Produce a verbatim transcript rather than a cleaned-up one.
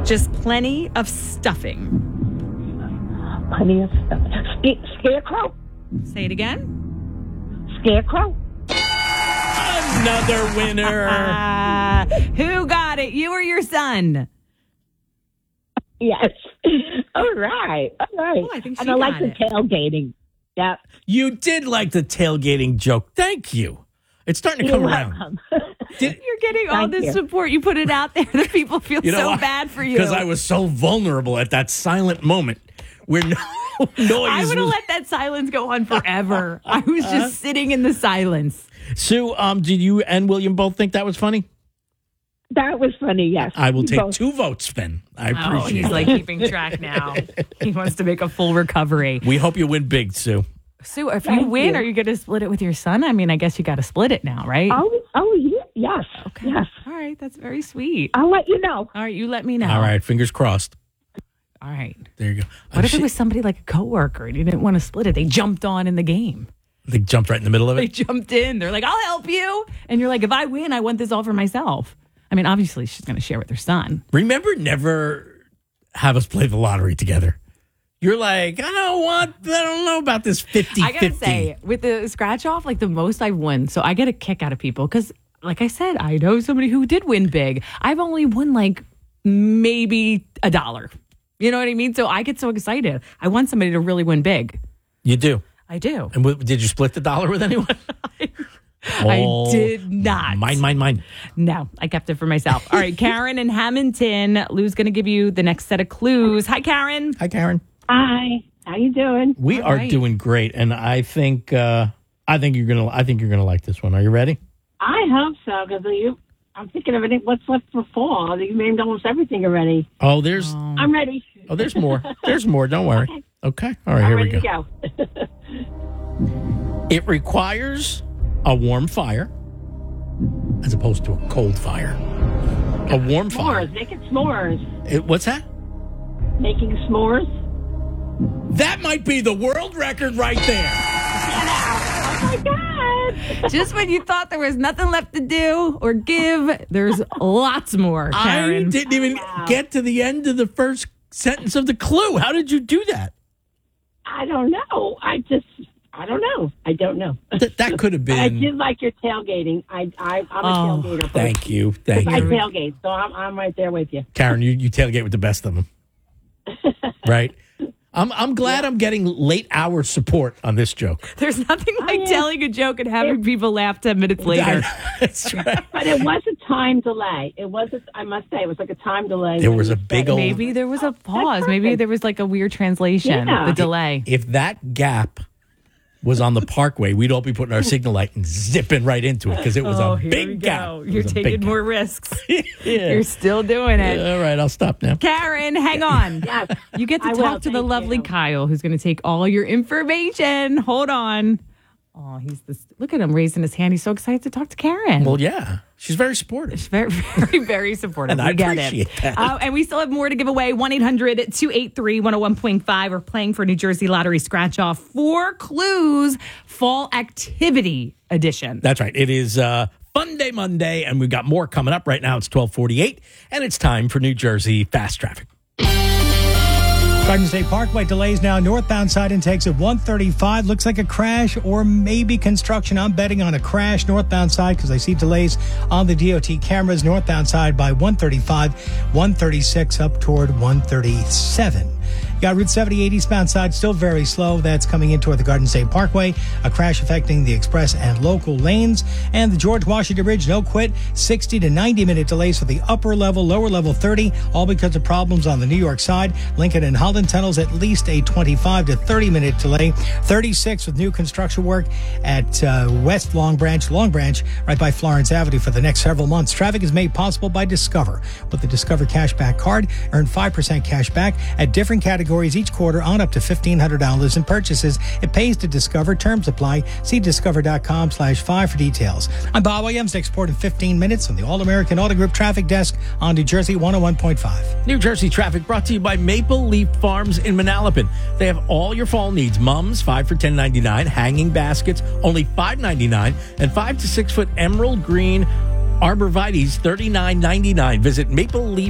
Just plenty of stuffing. Plenty of stuffing. Sca- scarecrow. Say it again. Scarecrow. Another winner. Uh, who got it? You or your son? Yes. All right. All right. Oh, I think she and I like got the it. tailgating. Yeah. You did like the tailgating joke. Thank you. It's starting to come You're around. welcome. Did, You're getting all Thank this you. support. You put it out there. The people feel you know, so I- bad for you. Because I was so vulnerable at that silent moment where no noise I would have was. let that silence go on forever. I was just sitting in the silence. Sue, um, did you and William both think that was funny? That was funny, yes. I will take Both. two votes, then. I Oh, appreciate he's it. like keeping track now. He wants to make a full recovery. We hope you win big, Sue. Sue, if Thank you win, you. are you going to split it with your son? I mean, I guess you got to split it now, right? Oh, oh, yeah, yes. Okay. Yes. All right. That's very sweet. I'll let you know. All right. You let me know. All right, fingers crossed. All right. There you go. What Uh, if she- it was somebody like a coworker and you didn't want to split it? They jumped on in the game. They jumped right in the middle of They it? jumped in. They're like, I'll help you. And you're like, if I win, I want this all for myself. I mean, obviously, she's going to share with her son. Remember, never have us play the lottery together. You're like, I don't want, I don't know about this fifty-fifty. I got to say, with the scratch off, like the most I've won. So I get a kick out of people because, like I said, I know somebody who did win big. I've only won like maybe a dollar. You know what I mean? So I get so excited. I want somebody to really win big. You do. I do. And w- did you split the dollar with anyone? I did not. Mine, mine, mine. No, I kept it for myself. All right, Karen in Hamilton. Lou's going to give you the next set of clues. Hi, Karen. Hi, Karen. Hi. How you doing? We All are right. doing great, and I think uh, I think you're gonna I think you're gonna like this one. Are you ready? I hope so, because you. I'm thinking of it. What's left for fall? You named almost everything already. Oh, there's I'm ready. oh, there's more. There's more. Don't worry. Okay. All right. I'm Here we ready go. to go. It requires a warm fire, as opposed to a cold fire. A warm fire. S'mores. Making s'mores. It, what's that? Making s'mores. That might be the world record right there. Oh my God. Just when you thought there was nothing left to do or give, there's lots more, I Karen. didn't even Wow. get to the end of the first sentence of the clue. How did you do that? I don't know. I just. I don't know. I don't know. Th- that could have But I been. did like your tailgating. I, I, I'm a Oh, tailgater. Thank you. Thank I you. tailgate, so I'm, I'm right there with you. Karen, you, you tailgate with the best of them. Right? I'm I'm glad I'm getting late hour support on this joke. There's nothing like yeah. telling a joke and having people laugh ten minutes later. That's right. But it was a time delay. It was, a, I must say, it was like a time delay. There when was you a said big it. old- Maybe there was a pause. Maybe perfect. there was like a weird translation, Yeah. the delay. If that gap was on the parkway, we'd all be putting our signal light and zipping right into it because it was Oh, a here big we gap. go. It You're was a big taking gap. more risks. Yeah. You're still doing it. All right, I'll stop now. Karen, hang on. Yes. You get to I talk will, to the thank lovely you. Kyle, who's going to take all your information. Hold on. Oh, he's this. Look at him raising his hand. He's so excited to talk to Karen. Well, yeah, she's very supportive. Very, very, very supportive. And we I get appreciate it. that. Uh, and we still have more to give away. one eight hundred two eight three one oh one point five. We're playing for New Jersey Lottery Scratch Off. Four clues, Fall Activity Edition. That's right. It is uh, Fun Day Monday, and we've got more coming up right now. It's twelve forty-eight, and it's time for New Jersey Fast Traffic. Garden State Parkway delays now. Northbound side intakes at one thirty-five. Looks like a crash or maybe construction. I'm betting on a crash northbound side because I see delays on the D O T cameras. Northbound side by one thirty-five, one thirty-six up toward one thirty-seven. Got Route seventy-eight eastbound side still very slow. That's coming in toward the Garden State Parkway. A crash affecting the express and local lanes. And the George Washington Bridge, no quit. sixty to ninety minute delays for the upper level, lower level thirty, all because of problems on the New York side. Lincoln and Holland tunnels, at least a twenty-five to thirty minute delay. thirty-six with new construction work at uh, West Long Branch, Long Branch, right by Florence Avenue for the next several months. Traffic is made possible by Discover. With the Discover Cashback Card, earn five percent cash back at different categories each quarter on up to fifteen hundred dollars in purchases. It pays to Discover. Terms apply. See discover.com slash five for details. I'm Bob Williams. Next report in fifteen minutes on the All-American Auto Group Traffic Desk on New Jersey one oh one point five. New Jersey Traffic brought to you by Maple Leaf Farms in Manalapan. They have all your fall needs. Mums, five for ten ninety-nine. Hanging baskets, only five ninety-nine. And five to six foot emerald green arborvitaes, thirty-nine ninety-nine. Visit Maple Leaf